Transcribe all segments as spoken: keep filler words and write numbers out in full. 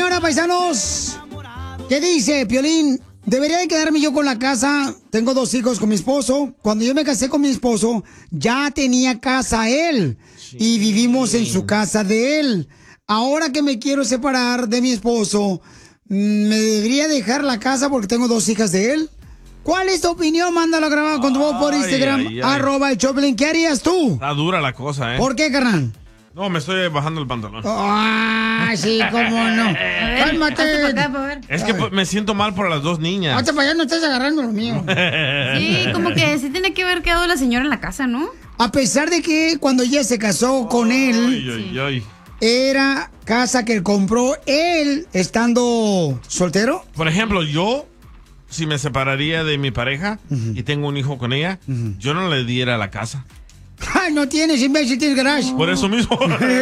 señora, paisanos. ¿Qué dice, Piolín? ¿Debería de quedarme yo con la casa? Tengo dos hijos con mi esposo. Cuando yo me casé con mi esposo, ya tenía casa él. Sí. Y vivimos en su casa de él. Ahora que me quiero separar de mi esposo, ¿me debería dejar la casa porque tengo dos hijas de él? ¿Cuál es tu opinión? Mándalo grabado con tu voz por Instagram, ay, ay, ay. arroba el Choplin. ¿Qué harías tú? Está dura la cosa, ¿eh? ¿Por qué, carnal? No, me estoy bajando el pantalón. Ah, sí, cómo no. Cálmate. Es que me siento mal por las dos niñas. Hasta para allá no estás agarrando lo mío. Sí, como que sí tiene que haber quedado la señora en la casa, ¿no? A pesar de que cuando ella se casó con él, ay, ay, ay. era casa que compró él estando soltero. Por ejemplo, yo, si me separaría de mi pareja uh-huh. y tengo un hijo con ella, uh-huh. yo no le diera la casa. ¡Ay, no tienes, imbécil, tienes garage! Por eso mismo.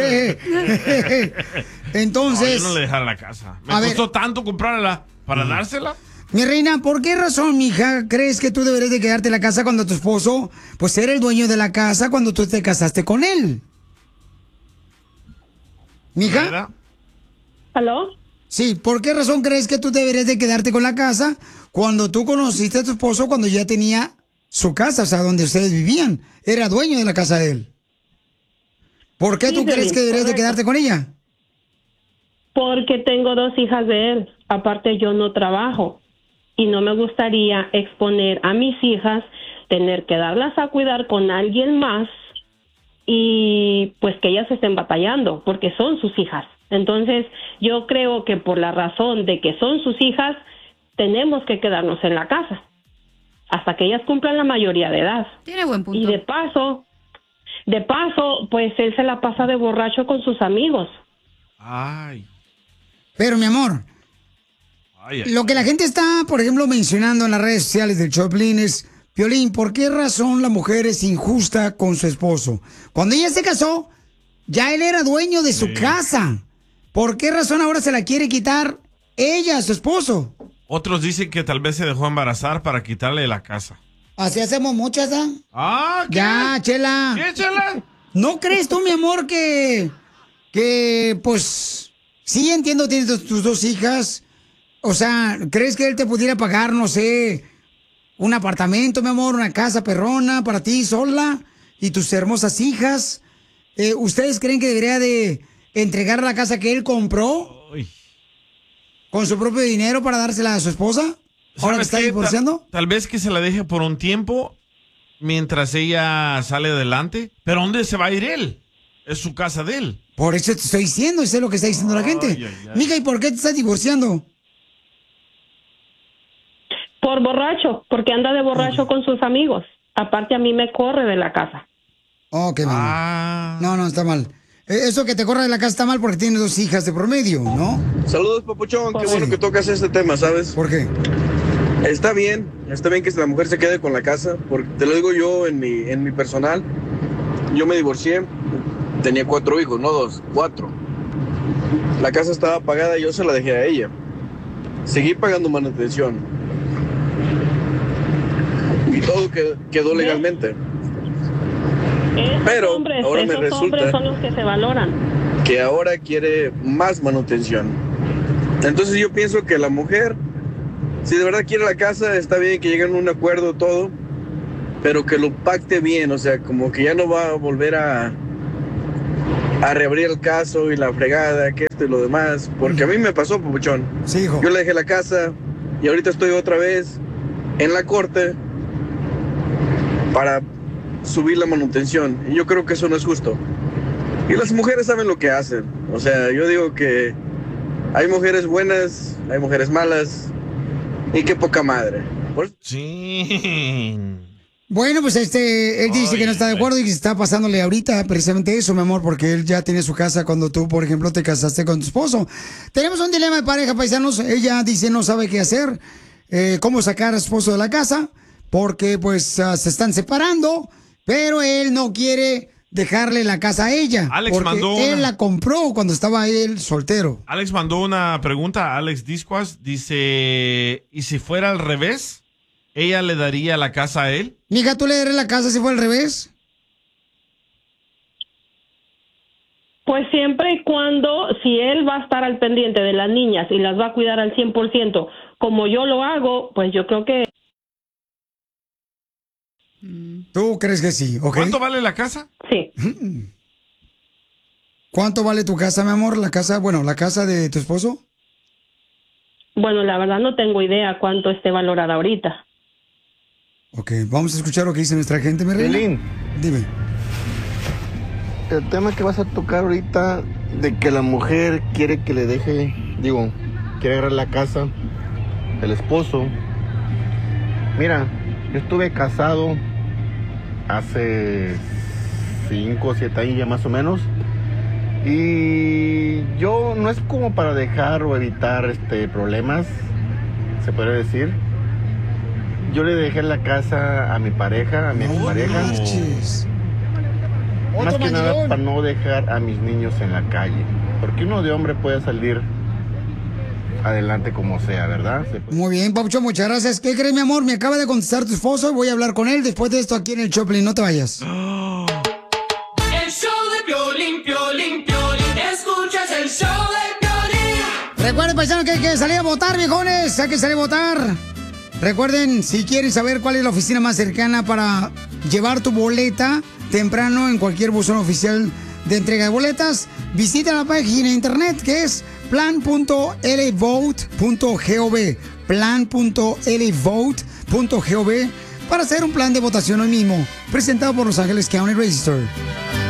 Entonces... No, yo no le dejara la casa. Me costó ver, tanto comprarla para uh-huh. dársela. Mi reina, ¿por qué razón, mija, crees que tú deberías de quedarte en la casa cuando tu esposo, pues, era el dueño de la casa cuando tú te casaste con él? ¿Mija? ¿Aló? Sí, ¿por qué razón crees que tú deberías de quedarte con la casa cuando tú conociste a tu esposo cuando ya tenía su casa, o sea, donde ustedes vivían? Era dueño de la casa de él. ¿Por qué sí, tú crees que deberías correcto. de quedarte con ella? Porque tengo dos hijas de él. Aparte, yo no trabajo. Y no me gustaría exponer a mis hijas, tener que darlas a cuidar con alguien más y pues que ellas estén batallando, porque son sus hijas. Entonces, yo creo que por la razón de que son sus hijas, tenemos que quedarnos en la casa hasta que ellas cumplan la mayoría de edad. Tiene buen punto. Y de paso, de paso, pues él se la pasa de borracho con sus amigos. Ay. Pero, mi amor, ay, ay, lo que la gente está, por ejemplo, mencionando en las redes sociales del Choplin es, Piolín, ¿por qué razón la mujer es injusta con su esposo? Cuando ella se casó, ya él era dueño de su sí. casa. ¿Por qué razón ahora se la quiere quitar ella a su esposo? Otros dicen que tal vez se dejó embarazar para quitarle la casa. Así hacemos muchas, ¿ah? Ah, ¿qué? Ya, Chela. ¿Qué, Chela? ¿No crees tú, mi amor, que, que, pues, sí entiendo, tienes tus, tus dos hijas? O sea, ¿crees que él te pudiera pagar, no sé, un apartamento, mi amor, una casa perrona para ti sola y tus hermosas hijas? Eh, ¿Ustedes creen que debería de entregar la casa que él compró Uy. con su propio dinero para dársela a su esposa? ¿Ahora que está divorciando? Tal, tal vez que se la deje por un tiempo mientras ella sale adelante. ¿Pero dónde se va a ir él? Es su casa de él. Por eso te estoy diciendo, eso es lo que está diciendo la gente. Ay, ay, ay. Mija, ¿y por qué te estás divorciando? Por borracho, porque anda de borracho okay. con sus amigos. Aparte a mí me corre de la casa. Oh, qué mal. Ah. No, no, está mal. Eso que te corre de la casa está mal porque tienes dos hijas de promedio, ¿no? Saludos, papuchón. Qué bueno que tocas este tema, ¿sabes? ¿Por qué? Está bien, está bien que la mujer se quede con la casa, porque te lo digo yo en mi, en mi personal. Yo me divorcié, tenía cuatro hijos, no dos, cuatro. La casa estaba pagada y yo se la dejé a ella. Seguí pagando manutención. Y todo quedó, quedó legalmente. Esos Pero hombres, ahora me esos resulta hombres son los que se valoran. Que ahora quiere más manutención. Entonces yo pienso que la mujer, si de verdad quiere la casa, está bien que lleguen a un acuerdo todo, pero que lo pacte bien, o sea, como que ya no va a volver a, a reabrir el caso y la fregada, que esto y lo demás, porque a mí me pasó, papuchón. Sí, hijo. Yo le dejé la casa y ahorita estoy otra vez en la corte para subir la manutención, y yo creo que eso no es justo. Y las mujeres saben lo que hacen, o sea, yo digo que hay mujeres buenas, hay mujeres malas, y qué poca madre. Por... Sí. Bueno, pues este, él dice Ay, que no está de acuerdo y que está pasándole ahorita precisamente eso, mi amor, porque él ya tiene su casa cuando tú, por ejemplo, te casaste con tu esposo. Tenemos un dilema de pareja, paisanos. Ella dice no sabe qué hacer, eh, cómo sacar a su esposo de la casa, porque pues uh, se están separando, pero él no quiere dejarle la casa a ella. Alex porque mandó él una... la compró cuando estaba él soltero. Alex mandó una pregunta a Alex Discuas. Dice, ¿y si fuera al revés? ¿Ella le daría la casa a él? Mija, ¿tú le darías la casa si fuera al revés? Pues siempre y cuando, si él va a estar al pendiente de las niñas y las va a cuidar al cien por ciento, como yo lo hago, pues yo creo que... ¿Tú crees que sí? ¿Okay? ¿Cuánto vale la casa? Sí. ¿Cuánto vale tu casa, mi amor? La casa, bueno, la casa de tu esposo. Bueno, la verdad no tengo idea cuánto esté valorada ahorita. Ok, vamos a escuchar lo que dice nuestra gente, mi reina. Piolín. Dime. El tema que vas a tocar ahorita de que la mujer quiere que le deje, digo, quiere agarrar la casa, el esposo. Mira, yo estuve casado hace cinco o siete años ya más o menos. Y yo no es como para dejar o evitar este problemas, se podría decir. Yo le dejé la casa a mi pareja, a mi No pareja. marches. Más Otro que nada mandilón. para no dejar a mis niños en la calle. Porque uno de hombre puede salir adelante como sea, ¿verdad? Se puede- Muy bien, Papuchón, muchas gracias. ¿Qué crees, mi amor? Me acaba de contestar tu esposo. Voy a hablar con él después de esto aquí en el Choplin. No te vayas. El show de Piolín, Piolín, Piolín. Escuchas el show de Piolín. Recuerden, paisanos, que hay que salir a votar, viejones. Hay que salir a votar. Recuerden, si quieren saber cuál es la oficina más cercana para llevar tu boleta temprano en cualquier buzón oficial de entrega de boletas, visita la página de internet que es plan punto l vote punto gov. plan punto l vote punto gov para hacer un plan de votación hoy mismo, presentado por Los Ángeles County Register.